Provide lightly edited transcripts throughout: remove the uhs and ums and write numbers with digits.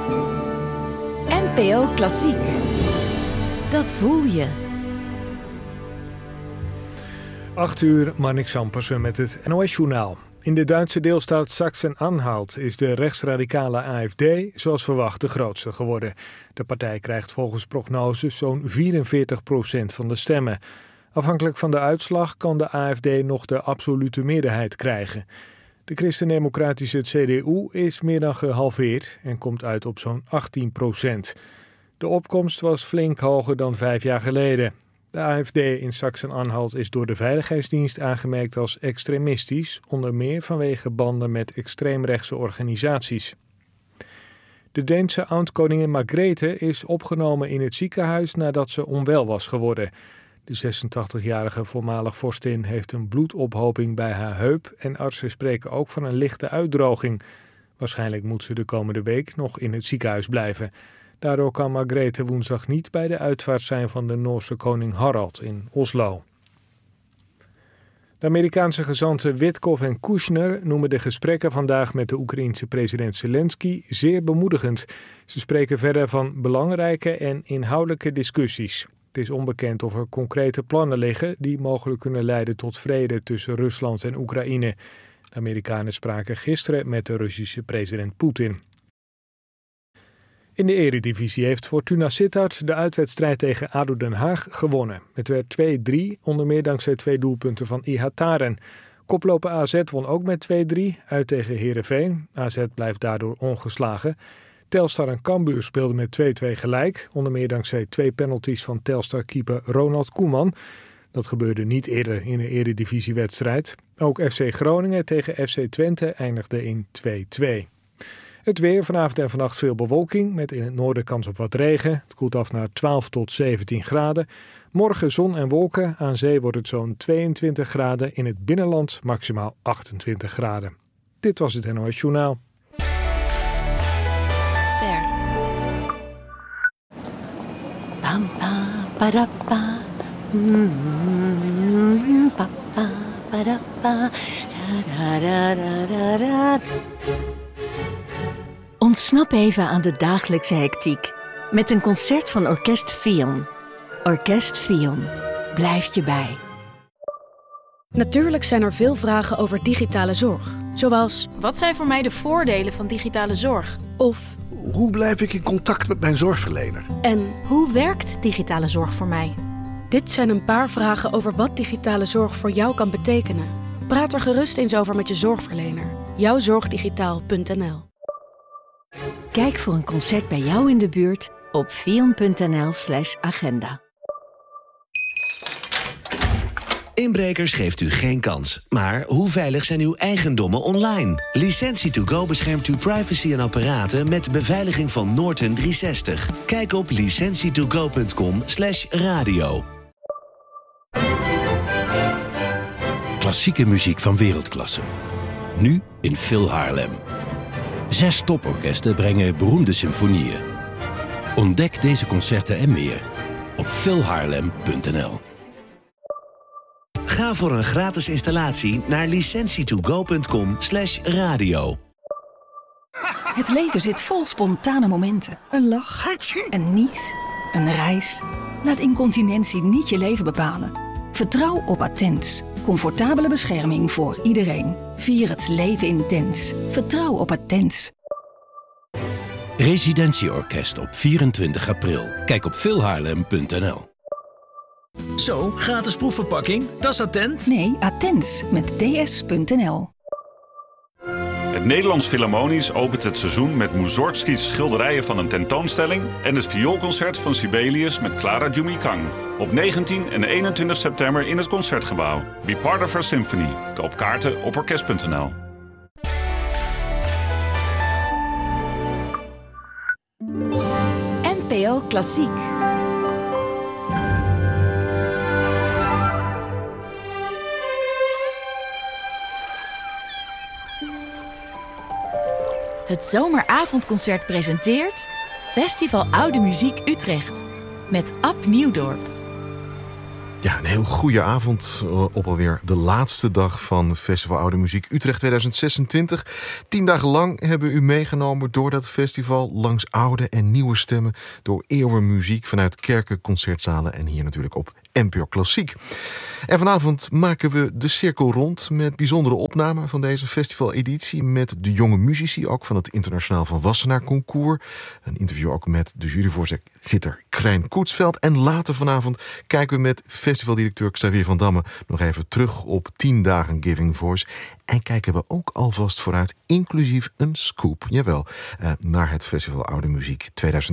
NPO Klassiek. Dat voel je. 8:00, Marnix Ampersen met het NOS-journaal. In de Duitse deelstaat Sachsen-Anhalt is de rechtsradicale AfD zoals verwacht de grootste geworden. De partij krijgt volgens prognoses zo'n 44% van de stemmen. Afhankelijk van de uitslag kan de AfD nog de absolute meerderheid krijgen. De christendemocratische CDU is meer dan gehalveerd en komt uit op zo'n 18%. De opkomst was flink hoger dan 5 jaar geleden. De AfD in Sachsen-Anhalt is door de Veiligheidsdienst aangemerkt als extremistisch, onder meer vanwege banden met extreemrechtse organisaties. De Deense oud-koningin Margrethe is opgenomen in het ziekenhuis nadat ze onwel was geworden. De 86-jarige voormalig vorstin heeft een bloedophoping bij haar heup en artsen spreken ook van een lichte uitdroging. Waarschijnlijk moet ze de komende week nog in het ziekenhuis blijven. Daardoor kan Margrethe woensdag niet bij de uitvaart zijn van de Noorse koning Harald in Oslo. De Amerikaanse gezanten Witkoff en Kushner noemen de gesprekken vandaag met de Oekraïense president Zelensky zeer bemoedigend. Ze spreken verder van belangrijke en inhoudelijke discussies. Het is onbekend of er concrete plannen liggen die mogelijk kunnen leiden tot vrede tussen Rusland en Oekraïne. De Amerikanen spraken gisteren met de Russische president Poetin. In de Eredivisie heeft Fortuna Sittard de uitwedstrijd tegen ADO Den Haag gewonnen. Het werd 2-3, onder meer dankzij 2 doelpunten van Ihataren. Koploper AZ won ook met 2-3, uit tegen Heerenveen. AZ blijft daardoor ongeslagen. Telstar en Cambuur speelden met 2-2 gelijk, onder meer dankzij 2 penalties van Telstar-keeper Ronald Koeman. Dat gebeurde niet eerder in een Eredivisiewedstrijd. Ook FC Groningen tegen FC Twente eindigde in 2-2. Het weer, vanavond en vannacht veel bewolking, met in het noorden kans op wat regen. Het koelt af naar 12 tot 17 graden. Morgen zon en wolken, aan zee wordt het zo'n 22 graden. In het binnenland maximaal 28 graden. Dit was het NOS Journaal. Ster. Pam pa para pa. Pa pa para pa. Da da da da da. Ontsnap even aan de dagelijkse hectiek met een concert van Orkest Fion. Orkest Fion blijft je bij. Natuurlijk zijn er veel vragen over digitale zorg. Zoals, wat zijn voor mij de voordelen van digitale zorg? Of, hoe blijf ik in contact met mijn zorgverlener? En hoe werkt digitale zorg voor mij? Dit zijn een paar vragen over wat digitale zorg voor jou kan betekenen. Praat er gerust eens over met je zorgverlener. Jouwzorgdigitaal.nl. Kijk voor een concert bij jou in de buurt op fion.nl/agenda. Inbrekers geeft u geen kans. Maar hoe veilig zijn uw eigendommen online? Licentie2Go beschermt uw privacy en apparaten met de beveiliging van Norton 360. Kijk op licentie2go.com/radio. Klassieke muziek van wereldklasse. Nu in Phil Haarlem. 6 toporkesten brengen beroemde symfonieën. Ontdek deze concerten en meer op philhaarlem.nl. Ga voor een gratis installatie naar licentie2go.com/radio. Het leven zit vol spontane momenten. Een lach, een nies, een reis. Laat incontinentie niet je leven bepalen. Vertrouw op Attens. Comfortabele bescherming voor iedereen. Vier het leven intens. Vertrouw op Attens. Residentieorkest op 24 april. Kijk op philhaarlem.nl. Zo, gratis proefverpakking. Dat is Attent? Nee, Attens met ds.nl. Het Nederlands Philharmonisch opent het seizoen met Mussorgskis schilderijen van een tentoonstelling en het vioolconcert van Sibelius met Clara Jumikang. Op 19 en 21 september in het Concertgebouw. Be part of our symphony. Koop kaarten op orkest.nl. NPO Klassiek. Het Zomeravondconcert presenteert Festival Oude Muziek Utrecht met Ab Nieuwdorp. Ja, een heel goede avond op alweer de laatste dag van Festival Oude Muziek Utrecht 2026. 10 dagen lang hebben we u meegenomen door dat festival langs oude en nieuwe stemmen, door eeuwen muziek vanuit kerken, concertzalen en hier natuurlijk op NPO Klassiek. En vanavond maken we de cirkel rond met bijzondere opnamen van deze festivaleditie met de jonge muzici, ook van het Internationaal Van Wassenaar Concours. Een interview ook met de juryvoorzitter Krijn Koetsveld. En later vanavond kijken we met festivaldirecteur Xavier van Damme nog even terug op 10 dagen Giving Voice. En kijken we ook alvast vooruit, inclusief een scoop, jawel, naar het Festival Oude Muziek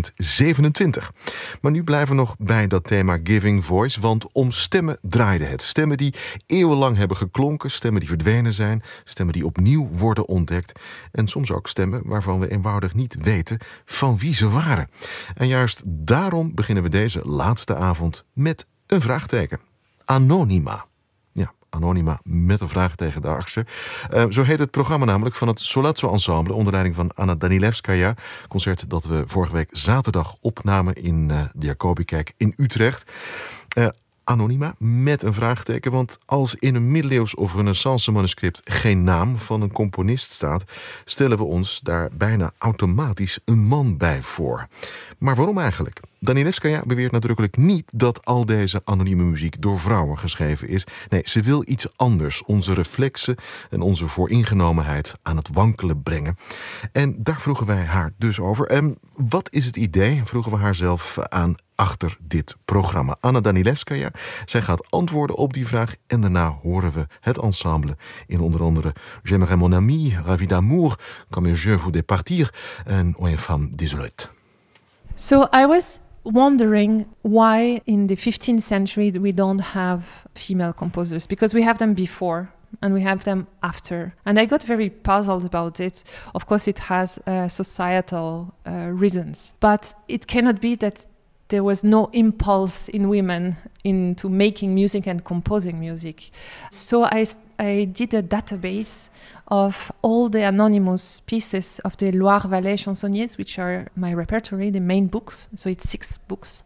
2027. Maar nu blijven we nog bij dat thema Giving Voice, want om stemmen draaide het. Stemmen die eeuwenlang hebben geklonken, stemmen die verdwenen zijn, stemmen die opnieuw worden ontdekt. En soms ook stemmen waarvan we eenvoudig niet weten van wie ze waren. En juist daarom beginnen we deze laatste avond met een vraagteken. Anonima. Anonima met een vraagteken daarachter. Zo heet het programma namelijk van het Solazzo Ensemble onder leiding van Anna Danilevskaya. Concert dat we vorige week zaterdag opnamen in de Jacobikerk in Utrecht. Anonima met een vraagteken, want als in een middeleeuws of renaissance manuscript geen naam van een componist staat, stellen we ons daar bijna automatisch een man bij voor. Maar waarom eigenlijk? Danilevskaya beweert nadrukkelijk niet dat al deze anonieme muziek door vrouwen geschreven is. Nee, ze wil iets anders, onze reflexen en onze vooringenomenheid aan het wankelen brengen. En daar vroegen wij haar dus over. En wat is het idee, vroegen we haar zelf aan, achter dit programma. Anna Danilevskaya, zij gaat antwoorden op die vraag en daarna horen we het ensemble in onder andere J'aimerais mon ami, Ravi d'amour, Comme je vous départir en Une femme désolée. So I was wondering why in the 15th century we don't have female composers, because we have them before and we have them after. And I got very puzzled about it. Of course it has societal reasons, but it cannot be that there was no impulse in women into making music and composing music. So I did a database of all the anonymous pieces of the Loire-Vallée chansonniers, which are my repertory, the main books. So it's 6 books.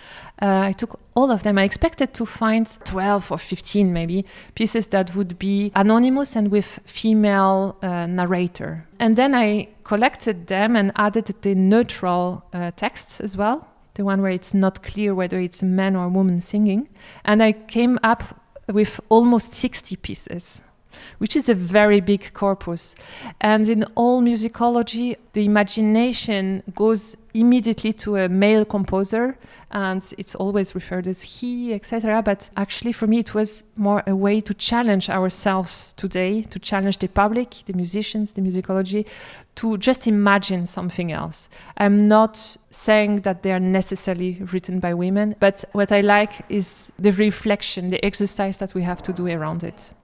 I took all of them. I expected to find 12 or 15 maybe pieces that would be anonymous and with female narrator. And then I collected them and added the neutral text as well, the one where it's not clear whether it's a man or a woman singing. And I came up with almost 60 pieces, which is a very big corpus. And in all musicology, the imagination goes immediately to a male composer, and it's always referred as he, etc. But actually, for me, it was more a way to challenge ourselves today, to challenge the public, the musicians, the musicology, to just imagine something else. I'm not saying that they are necessarily written by women, but what I like is the reflection, the exercise that we have to do around it.